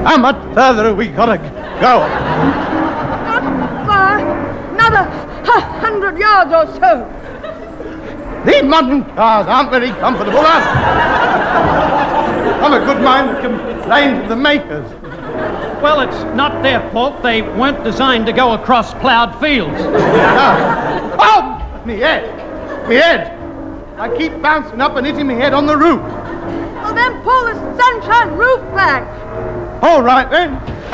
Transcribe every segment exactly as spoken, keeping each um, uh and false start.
How much further have we got to go? Not far. Another a hundred yards or so. These modern cars aren't very comfortable, are they? I've a good mind to complain to the makers. Well, it's not their fault. They weren't designed to go across plowed fields. No. Oh, me head. Me head. I keep bouncing up and hitting me head on the roof. Well, then pull the sunshine roof back. All right, then.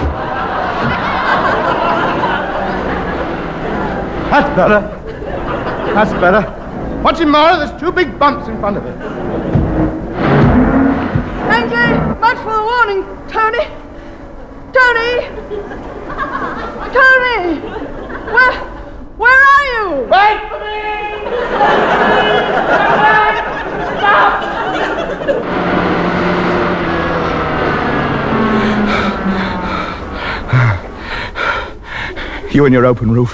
That's better. That's better. What's the matter? There's two big bumps in front of it. Thank you much for the warning, Tony. Tony! Tony! Where, where are you? Wait for me! Stop! You and your open roof.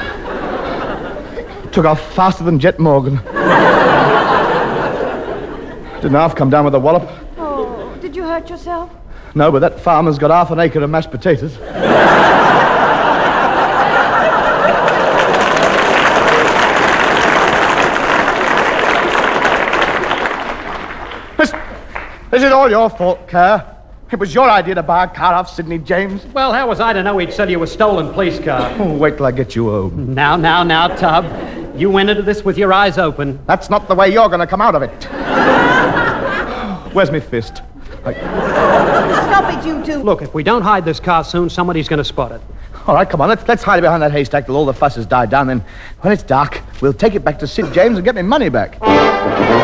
Took off faster than Jet Morgan. Didn't half come down with a wallop. Oh, did you hurt yourself? No, but that farmer's got half an acre of mashed potatoes. This, this is all your fault, Kerr. It was your idea to buy a car off Sidney James. Well, how was I to know he'd sell you a stolen police car? Oh, wait till I get you home. Now, now, now, Tub. You went into this with your eyes open. That's not the way you're going to come out of it. Where's my fist? I... Stop it, you two. Look, if we don't hide this car soon, somebody's going to spot it. All right, come on, let's, let's hide it behind that haystack till all the fuss has died down. Then, when it's dark, we'll take it back to Sid James and get my money back.